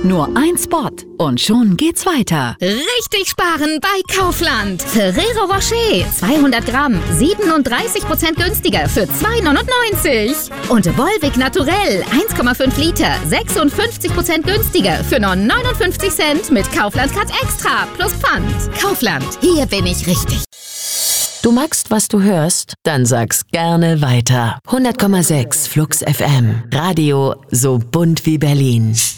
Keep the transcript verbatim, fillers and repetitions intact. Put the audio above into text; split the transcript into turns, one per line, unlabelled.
Nur ein Spot und schon geht's weiter.
Richtig sparen bei Kaufland. Ferrero Rocher zweihundert Gramm, siebenunddreißig Prozent günstiger für zwei neunundneunzig. Und Volvic Naturell eins Komma fünf Liter, sechsundfünfzig Prozent günstiger für nur neunundfünfzig Cent mit Kaufland Cut Extra plus Pfand. Kaufland, hier bin ich richtig.
Du magst, was du hörst? Dann sag's gerne weiter. hundert Komma sechs Flux F M. Radio so bunt wie Berlin.